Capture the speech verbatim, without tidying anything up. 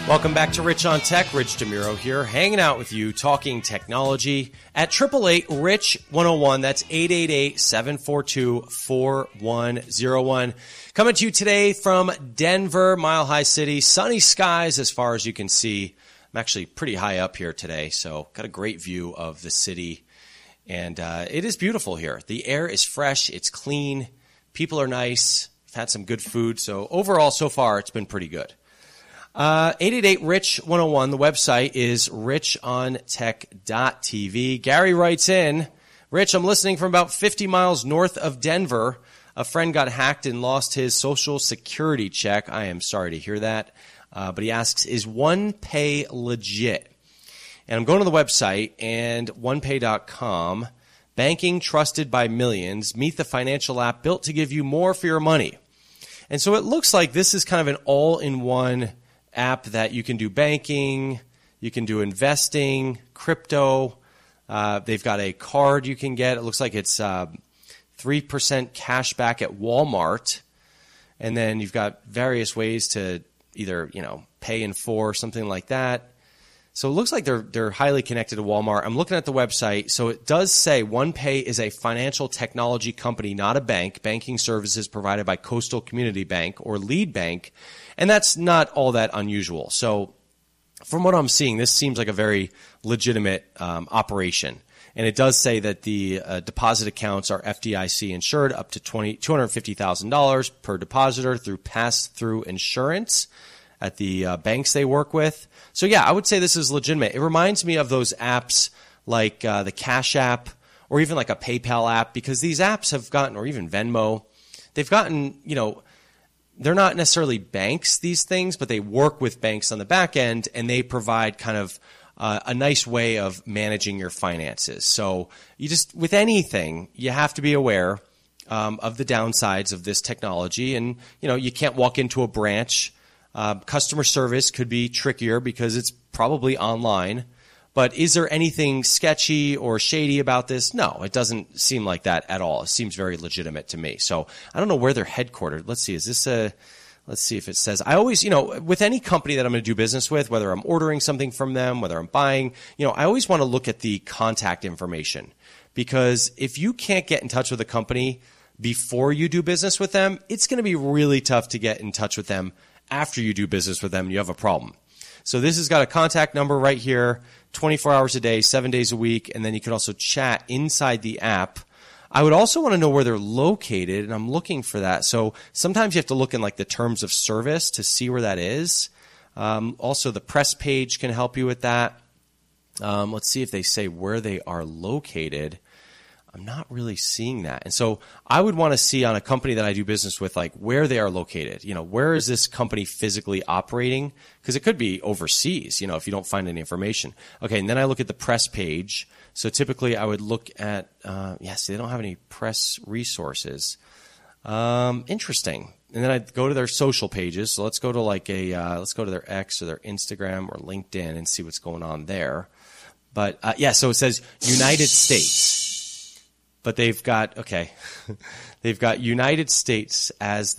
Welcome back to Rich on Tech. Rich DeMuro here, hanging out with you, talking technology at eight eight eight, R I C H, one oh one. That's eight eight eight, seven four two, four one oh one. Coming to you today from Denver, Mile High City. Sunny skies as far as you can see. I'm actually pretty high up here today, so got a great view of the city. And uh, it is beautiful here. The air is fresh. It's clean. People are nice. I've had some good food. So overall, so far, it's been pretty good. Uh, eight eight eight, R I C H, one oh one. The website is rich on tech dot t v. Gary writes in, Rich, I'm listening from about fifty miles north of Denver. A friend got hacked and lost his social security check. I am sorry to hear that. Uh, but he asks, is OnePay legit? And I'm going to the website, and one pay dot com, banking trusted by millions, meet the financial app built to give you more for your money. And so it looks like this is kind of an all-in-one app that you can do banking, you can do investing, crypto. Uh, they've got a card you can get. It looks like it's uh, three percent cash back at Walmart. And then you've got various ways to either, you know, pay in full, something like that. So it looks like they're they're highly connected to Walmart. I'm looking at the website. So it does say OnePay is a financial technology company, not a bank. Banking services provided by Coastal Community Bank or Lead Bank. And that's not all that unusual. So from what I'm seeing, this seems like a very legitimate um, operation. And it does say that the uh, deposit accounts are F D I C insured up to two hundred fifty thousand dollars per depositor through pass-through insurance at the uh, banks they work with. So, yeah, I would say this is legitimate. It reminds me of those apps like uh, the Cash App or even like a PayPal app, because these apps have gotten, or even Venmo, they've gotten, you know, they're not necessarily banks, these things, but they work with banks on the back end, and they provide kind of uh, a nice way of managing your finances. So you just, with anything, you have to be aware um, of the downsides of this technology. And, you know, you can't walk into a branch. Uh, customer service could be trickier because it's probably online. But is there anything sketchy or shady about this? No, it doesn't seem like that at all. It seems very legitimate to me. So I don't know where they're headquartered. Let's see. Is this a, let's see if it says, I always, you know, with any company that I'm going to do business with, whether I'm ordering something from them, whether I'm buying, you know, I always want to look at the contact information, because if you can't get in touch with a company before you do business with them, it's going to be really tough to get in touch with them after you do business with them and you have a problem. So this has got a contact number right here, twenty-four hours a day, seven days a week, and then you can also chat inside the app. I would also want to know where they're located, and I'm looking for that. So sometimes you have to look in like the terms of service to see where that is. Um, also, the press page can help you with that. Um, let's see if they say where they are located. I'm not really seeing that. And so I would want to see on a company that I do business with, like where they are located. You know, where is this company physically operating? Because it could be overseas, you know, if you don't find any information. Okay, and then I look at the press page. So typically I would look at, uh, yes, they don't have any press resources. Um, interesting. And then I go to their social pages. So let's go to like a, uh, let's go to their X or their Instagram or LinkedIn and see what's going on there. But uh, yeah, so it says United States. But they've got, okay, they've got United States as